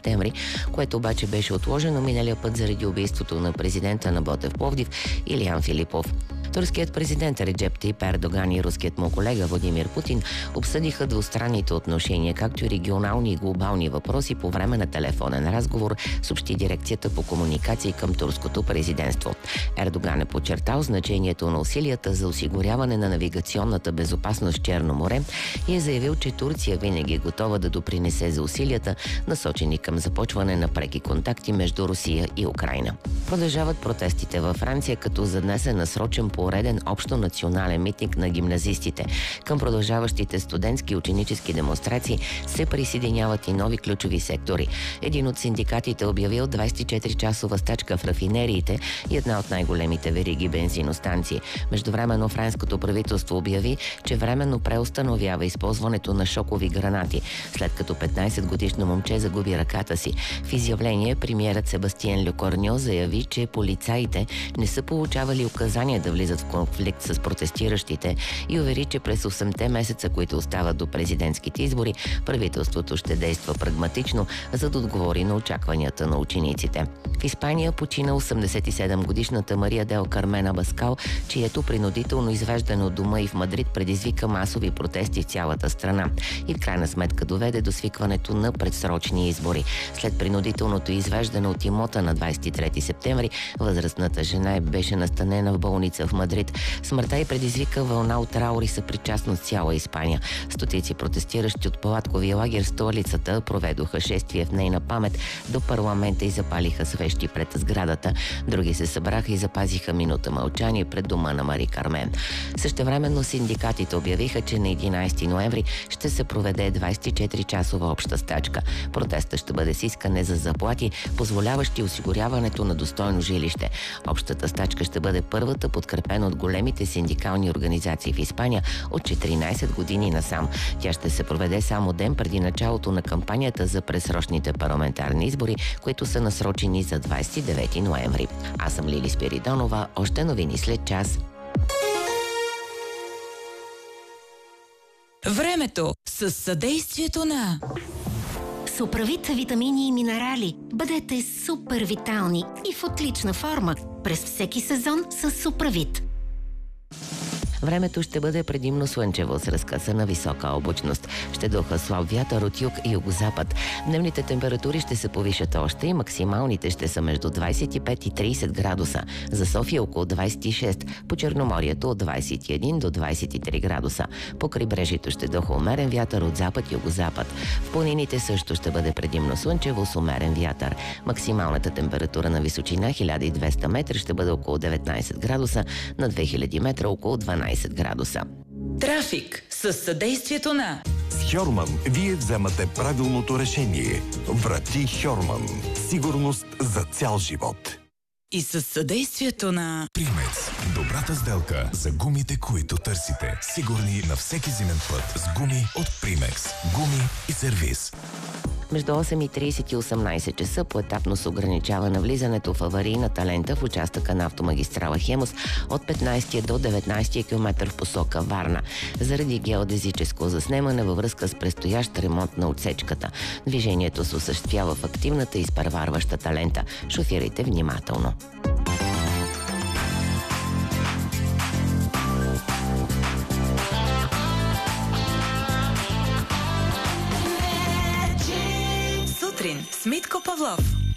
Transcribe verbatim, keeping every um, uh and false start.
септември, което обаче беше отложено миналия път заради убийството на президента на Ботев Пловдив Илиян Филипов. Турският президент Реджеп Тайип Ердоган и руският му колега Владимир Путин обсъдиха двустранните отношения, както и регионални и глобални въпроси по време на телефонен разговор, съобщи дирекцията по комуникации към турското президентство. Ердоган е подчертал значението на усилията за осигуряване на навигационната безопасност в Черно море и е заявил, че Турция винаги е готова да допринесе за усилията, насочени към започване на преки контакти между Русия и Украйна. Продължават протестите във Франция, като за днес е насрочен пореден общо национален митинг на гимназистите. Към продължаващите студентски и ученически демонстрации се присъединяват и нови ключови сектори. Един от синдикатите обявил двайсет и четири часова стачка в рафинериите и една от най-големите вериги бензиностанции. Междувременно френското правителство обяви, че временно преустановява използването на шокови гранати, след като петнайсетгодишно момче загуби ръката си. В изявление премиерът Себастиен Лекорньо заяви, че полицаите не са получавали указания да влизат в конфликт с протестиращите и увери, че през осемте месеца, които остават до президентските избори, правителството ще действа прагматично, за да отговори на очакванията на учениците. В Испания почина осемдесет и седемгодишната Мария Дел Кармен Абаскал, чието принудително извеждане от дома и в Мадрид предизвика масови протести в цялата страна и в крайна сметка доведе до свикването на предсрочни избори. След принудителното извеждане от имота на двайсет и трети септември, възрастната жена беше настанена в болница в Мадрид. Смъртта й предизвика вълна от траур и съпричастност цяла Испания. Стотици протестиращи от палатковия лагер в столицата проведоха шествие в нейна памет до парламента и запалиха свещи пред сградата. Други се събраха и запазиха минута мълчание пред дома на Мари Кармен. Същевременно синдикатите обявиха, че на единайсети ноември ще се проведе двайсет и четири часова обща стачка. Протестът ще бъде с искане за заплати, позволяващи осигуряването на достойно жилище. Общата стачка ще бъде първата, подкрепена от големите синдикални организации в Испания от четиринайсет години насам. Тя ще се проведе само ден преди началото на кампанията за предсрочните парламентарни избори, които са насрочени за двайсет и девети ноември. Аз съм Лили Спиридонова. Още новини след час. Времето с съдействието на Суправит витамини и минерали. Бъдете супер витални и в отлична форма през всеки сезон с Суправит. Времето ще бъде предимно слънчево с разкъсана висока облачност. Ще духа слаб вятър от юг и югозапад. Дневните температури ще се повишат още и максималните ще са между двайсет и пет и трийсет градуса. За София около двайсет и шест, по Черноморието от двайсет и един до двайсет и три градуса. По крайбрежието ще духа умерен вятър от запад и югозапад. В планините също ще бъде предимно слънчево с умерен вятър. Максималната температура на височина хиляда и двеста метра ще бъде около деветнайсет градуса, на две хиляди метра около дванайсет градуса. Трафик с съдействието на С Хьорман вие вземате правилното решение. Врати Хьорман. Сигурност за цял живот. И с съдействието на Примекс. Добрата сделка за гумите, които търсите. Сигурни на всеки зимен път с гуми от Примекс. Гуми и сервиз. Между осем и трийсет и осемнайсет часа поетапно се ограничава навлизането в аварийната лента в участъка на автомагистрала Хемус от петнайсети до деветнайсети километър в посока Варна, заради геодезическо заснемане във връзка с предстоящ ремонт на отсечката. Движението се осъществява в активната и изпреварващата лента. Шофирайте внимателно. С Митко Павлов.